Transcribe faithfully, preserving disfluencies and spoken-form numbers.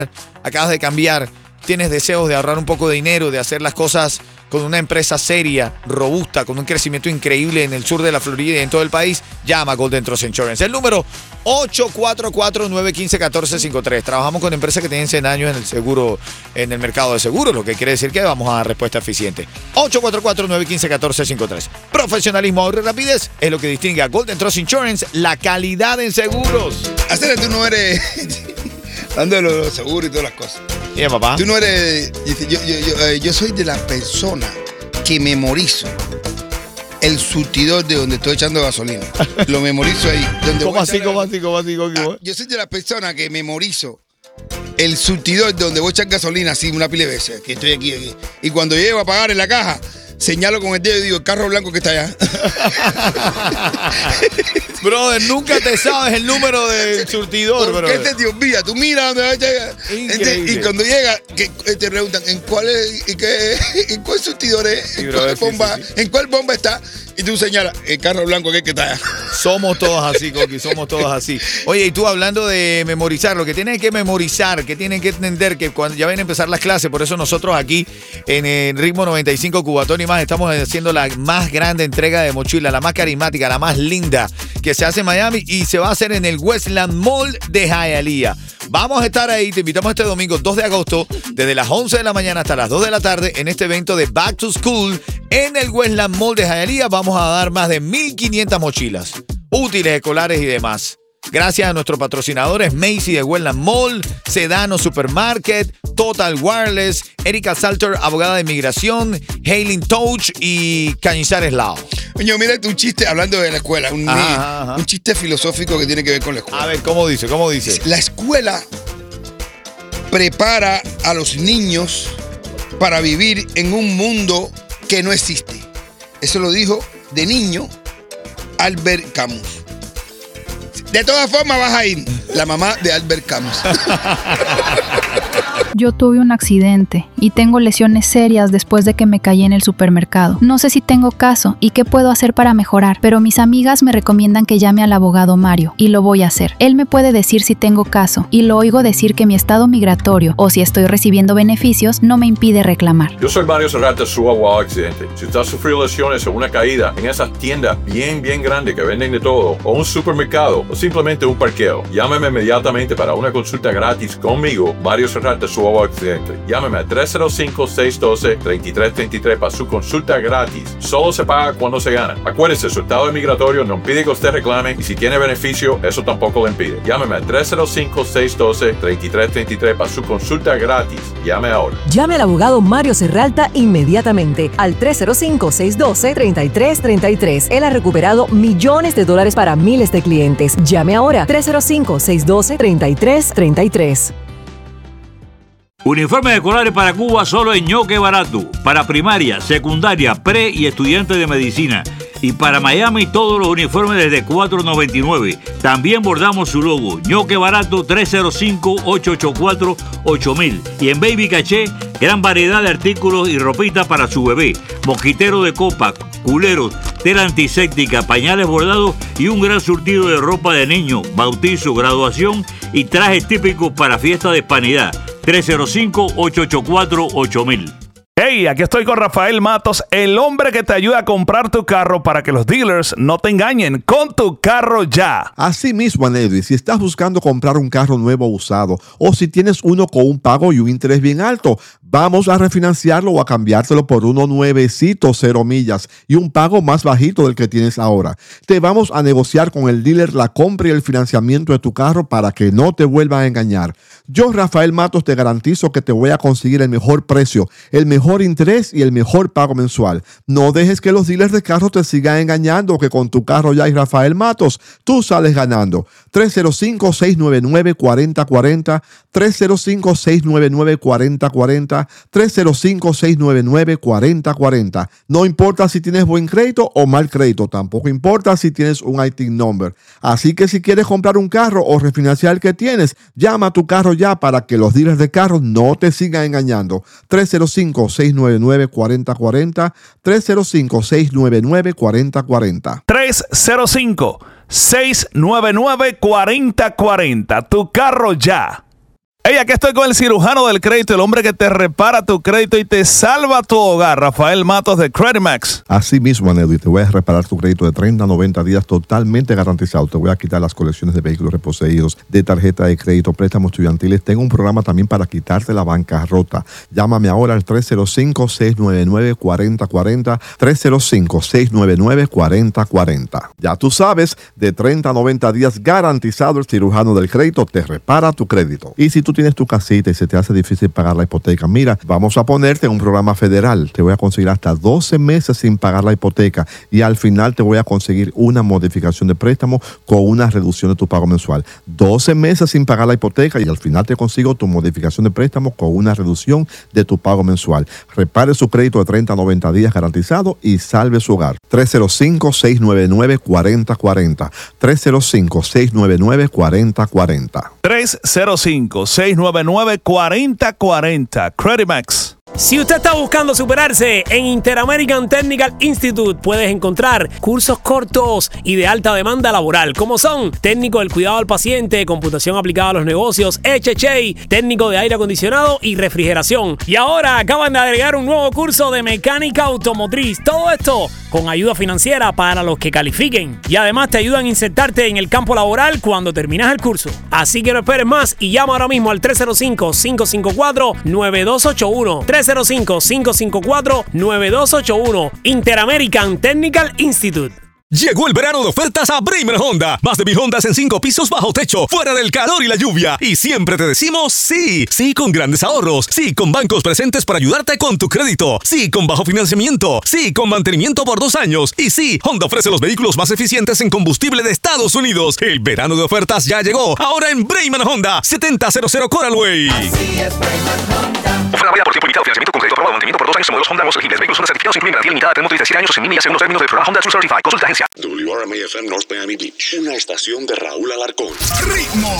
acabas de cambiar, tienes deseos de ahorrar un poco de dinero, de hacer las cosas con una empresa seria, robusta, con un crecimiento increíble en el sur de la Florida y en todo el país, llama a Golden Trust Insurance. El número ocho cuatro cuatro, nueve uno cinco, uno cuatro cinco tres. Trabajamos con empresas que tienen cien años en el seguro, en el mercado de seguros, lo que quiere decir que vamos a dar respuesta eficiente. ocho cuatro cuatro, nueve uno cinco, uno cuatro cinco tres. Profesionalismo, ahorro y rapidez es lo que distingue a Golden Trust Insurance, la calidad en seguros. Hacer tú no eres... Hablando de los seguros y todas las cosas. ¿Y papá? Tú no eres... Dice, yo, yo, yo, eh, yo soy de la persona que memorizo el surtidor de donde estoy echando gasolina. Lo memorizo ahí. Donde ¿Cómo así, cómo así, cómo así, cómo así? Ah, yo soy de la persona que memorizo el surtidor de donde voy a echar gasolina así una pila de veces. Que estoy aquí, aquí. Y cuando llego a pagar en la caja, señalo con el dedo y digo, el carro blanco que está allá. Brother, nunca te sabes el número del surtidor, ¿Por brother. qué te te olvida? Tú mira dónde va a llegar. Increíble. Y cuando llega, que te preguntan, ¿en cuál es, y qué, en cuál surtidor es? Sí, ¿En, brother, cuál sí, bomba, sí, sí. ¿En cuál bomba está? Y tú señalas, el carro blanco aquel que está allá. Somos todos así, Coqui, somos todos así. Oye, y tú hablando de memorizar, lo que tienen que memorizar, que tienen que entender que cuando ya ven a empezar las clases, por eso nosotros aquí en el Ritmo noventa y cinco Cubatón y más estamos haciendo la más grande entrega de mochila, la más carismática, la más linda que se hace en Miami y se va a hacer en el Westland Mall de Hialeah. Vamos a estar ahí, te invitamos este domingo dos de agosto, desde las once de la mañana hasta las dos de la tarde en este evento de Back to School en el Westland Mall de Hialeah. Vamos a dar más de mil quinientas mochilas, útiles, escolares y demás. Gracias a nuestros patrocinadores Macy de Westland Mall, Sedano Supermarket, Total Wireless, Erika Salter, abogada de inmigración, Hailing Touch y Cañizares Lao. Coño, mira un chiste hablando de la escuela, un, Ajá, ajá. un chiste filosófico que tiene que ver con la escuela. A ver, ¿cómo dice? ¿Cómo dice? La escuela prepara a los niños para vivir en un mundo que no existe. Eso lo dijo de niño Albert Camus. De todas formas vas a ir, la mamá de Albert Camus. Yo tuve un accidente y tengo lesiones serias después de que me caí en el supermercado. No sé si tengo caso y qué puedo hacer para mejorar, pero mis amigas me recomiendan que llame al abogado Mario y lo voy a hacer. Él me puede decir si tengo caso y lo oigo decir que mi estado migratorio o si estoy recibiendo beneficios no me impide reclamar. Yo soy Mario Serrata, su abogado accidente. Si usted ha sufrido lesiones o una caída en esas tiendas bien, bien grandes que venden de todo, o un supermercado, o simplemente un parqueo, llámeme inmediatamente para una consulta gratis conmigo, Mario Serrata, su abogado accidente. Llámeme a tres cero cinco, seis uno dos, tres tres tres tres para su consulta gratis. Solo se paga cuando se gana. Acuérdese, su estado migratorio no impide que usted reclame y si tiene beneficio, eso tampoco le impide. Llámeme a tres cero cinco, seis uno dos, tres tres tres tres para su consulta gratis. Llame ahora. Llame al abogado Mario Serralta inmediatamente al tres cero cinco, seis uno dos, tres tres tres tres. Él ha recuperado millones de dólares para miles de clientes. Llame ahora tres cero cinco, seis uno dos, tres tres tres tres. Uniformes escolares para Cuba solo en Ñoque Barato. Para primaria, secundaria, pre y estudiantes de medicina. Y para Miami todos los uniformes desde cuatro noventa y nueve. También bordamos su logo. Ñoque Barato tres cero cinco, ocho ocho cuatro, ocho mil. Y en Baby Caché, gran variedad de artículos y ropita para su bebé. Mosquitero de copa, culeros, tela antiséptica, pañales bordados y un gran surtido de ropa de niño, bautizo, graduación y trajes típicos para fiesta de hispanidad. tres cero cinco, ocho ocho cuatro, ocho mil. Hey, aquí estoy con Rafael Matos, el hombre que te ayuda a comprar tu carro para que los dealers no te engañen con Tu Carro Ya. Así mismo, Anedri, si estás buscando comprar un carro nuevo o usado, o si tienes uno con un pago y un interés bien alto, vamos a refinanciarlo o a cambiártelo por uno nuevecito, cero millas y un pago más bajito del que tienes ahora. Te vamos a negociar con el dealer la compra y el financiamiento de tu carro para que no te vuelvan a engañar. Yo, Rafael Matos, te garantizo que te voy a conseguir el mejor precio, el mejor interés y el mejor pago mensual. No dejes que los dealers de carros te sigan engañando, que con Tu Carro Ya y Rafael Matos tú sales ganando. tres cero cinco, seis nueve nueve, cuatro cero cuatro cero, tres cero cinco, seis nueve nueve, cuatro cero cuatro cero, tres cero cinco, seis nueve nueve, cuatro cero cuatro cero. No importa si tienes buen crédito o mal crédito, tampoco importa si tienes un I T number. Así que si quieres comprar un carro o refinanciar el que tienes, llama a Tu Carro Ya para que los dealers de carros no te sigan engañando. tres cero cinco, seis nueve nueve, cuatro cero cuatro cero, tres cero cinco, seis nueve nueve, cuatro cero cuatro cero. tres cero cinco, seis nueve nueve, cuatro cero cuatro cero. Tu Carro Ya. Hey, aquí estoy con el cirujano del crédito, el hombre que te repara tu crédito y te salva tu hogar, Rafael Matos de Credimax. Así mismo, Anelli, te voy a reparar tu crédito de treinta a noventa días totalmente garantizado. Te voy a quitar las colecciones de vehículos reposeídos, de tarjeta de crédito, préstamos estudiantiles. Tengo un programa también para quitarte la bancarrota. Llámame ahora al tres cero cinco, seis nueve nueve, cuatro cero cuatro cero, tres cero cinco, seis nueve nueve, cuatro cero cuatro cero. Ya tú sabes, de treinta a noventa días garantizado, el cirujano del crédito te repara tu crédito. Y si tú tienes tu casita y se te hace difícil pagar la hipoteca, mira, vamos a ponerte en un programa federal. Te voy a conseguir hasta doce meses sin pagar la hipoteca y al final te voy a conseguir una modificación de préstamo con una reducción de tu pago mensual. doce meses sin pagar la hipoteca y al final te consigo tu modificación de préstamo con una reducción de tu pago mensual. Repare su crédito de treinta a noventa días garantizado y salve su hogar. tres cero cinco, seis nueve nueve, cuatro cero cuatro cero. tres cero cinco, seis nueve nueve, cuatro cero cuatro cero. tres cero cinco, seis nueve nueve, cuatro cero cuatro cero. Credimax. Si usted está buscando superarse, en Interamerican Technical Institute puedes encontrar cursos cortos y de alta demanda laboral, como son técnico del cuidado al paciente, computación aplicada a los negocios, H H A, técnico de aire acondicionado y refrigeración. Y ahora acaban de agregar un nuevo curso de mecánica automotriz. Todo esto con ayuda financiera para los que califiquen. Y además te ayudan a insertarte en el campo laboral cuando terminas el curso. Así que no esperes más y llama ahora mismo al tres cero cinco, cinco cinco cuatro, nueve dos ocho uno. tres cero cinco, cinco cinco cuatro, nueve dos ocho uno. Interamerican Technical Institute. Llegó el verano de ofertas a Bramer Honda. Más de mil Hondas en cinco pisos bajo techo, fuera del calor y la lluvia. Y siempre te decimos sí. Sí con grandes ahorros. Sí con bancos presentes para ayudarte con tu crédito. Sí con bajo financiamiento. Sí con mantenimiento por dos años. Y sí, Honda ofrece los vehículos más eficientes en combustible de Estados Unidos. El verano de ofertas ya llegó. Ahora en Bramer Honda, setenta cero cero Coral Way. Así es Bramer Honda. Oferta válida por tiempo limitado. Financiamiento con crédito aprobado. Mantenimiento por dos años en modelos Honda nuevos elegibles. Vehículos Honda certificados incluyen garantía limitada. Tren motor y de siete años en mil millas según los términos del programa Honda True Certified. Consulta agencia. W R M A F M North Miami Beach, una estación de Raúl Alarcón. Ritmo